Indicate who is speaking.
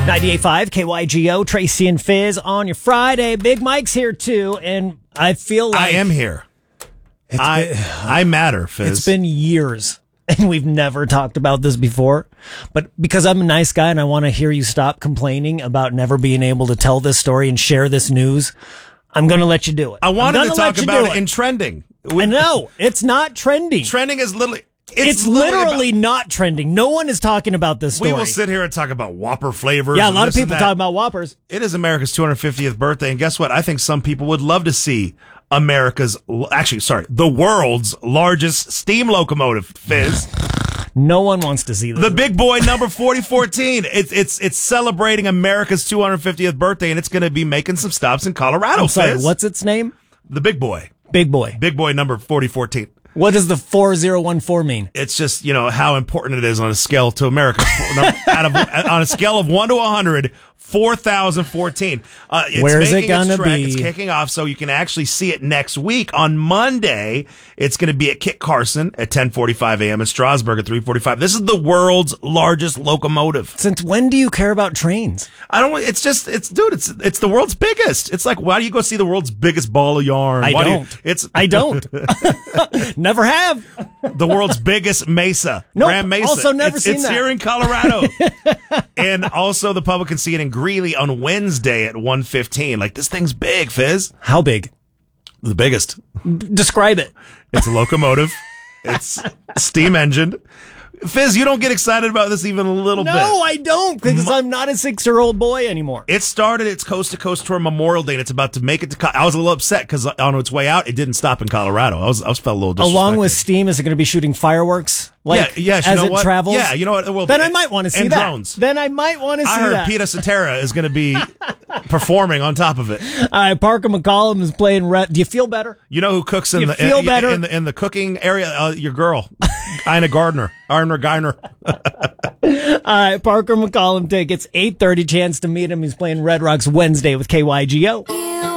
Speaker 1: 98.5 KYGO, Tracy and Fizz on your Friday. Big Mike's here too, and I feel like
Speaker 2: I am here. I matter, Fizz.
Speaker 1: it's been years, and we've never talked about this before. But because I'm a nice guy and I want to hear you stop complaining about never being able to tell this story and share this news, I'm going to let you do it.
Speaker 2: I wanted to talk about it in trending.
Speaker 1: No, it's not trending.
Speaker 2: Trending is literally...
Speaker 1: It's literally not trending. No one is talking about this story.
Speaker 2: We will sit here and talk about Whopper flavors.
Speaker 1: Yeah, a lot of people talk about Whoppers.
Speaker 2: It is America's 250th birthday, and guess what? I think some people would love to see the world's largest steam locomotive, Fizz.
Speaker 1: No one wants to see this.
Speaker 2: The big boy number 4014. It's celebrating America's 250th birthday, and it's going to be making some stops in Colorado,
Speaker 1: I'm sorry,
Speaker 2: Fizz.
Speaker 1: what's its name?
Speaker 2: The big boy.
Speaker 1: Big boy.
Speaker 2: Big boy number 4014.
Speaker 1: What does the 4014 mean?
Speaker 2: It's just, how important it is on a scale to America. On a scale of 1 to 100, 4,014.
Speaker 1: Where's it gonna be?
Speaker 2: It's kicking off, so you can actually see it next week. On Monday, it's going to be at Kit Carson at 10:45 a.m. and Strasburg at 3:45. This is the world's largest locomotive.
Speaker 1: Since when do you care about trains?
Speaker 2: It's the world's biggest. It's like, why do you go see the world's biggest ball of yarn?
Speaker 1: I don't. Never have.
Speaker 2: The world's biggest mesa.
Speaker 1: Nope,
Speaker 2: Grand Mesa.
Speaker 1: also never seen
Speaker 2: it's
Speaker 1: that.
Speaker 2: It's here in Colorado. And also the public can see it in Greeley on Wednesday at 1:15. Like, this thing's big, Fizz.
Speaker 1: How big?
Speaker 2: The biggest.
Speaker 1: Describe it.
Speaker 2: It's a locomotive. It's steam engine. Fizz, you don't get excited about this even a little bit.
Speaker 1: No, I don't, because I'm not a 6-year-old boy anymore.
Speaker 2: It started its coast-to-coast tour Memorial Day, and it's about to make it to... I was a little upset, because on its way out, it didn't stop in Colorado. I was felt a little disrespected.
Speaker 1: Along with steam, is it going to be shooting fireworks? As it travels?
Speaker 2: Yeah, you know what? Well,
Speaker 1: then I might want to see
Speaker 2: and
Speaker 1: that.
Speaker 2: Drones.
Speaker 1: Then I might want to see that.
Speaker 2: I heard Peter Cetera is going to be performing on top of it.
Speaker 1: All right, Parker McCollum is playing Red. Do you feel better?
Speaker 2: You know who cooks in the cooking area? Your girl, Ina Gardner. Arner Geiner.
Speaker 1: All right, Parker McCollum tickets, 8:30, chance to meet him. He's playing Red Rocks Wednesday with KYGO.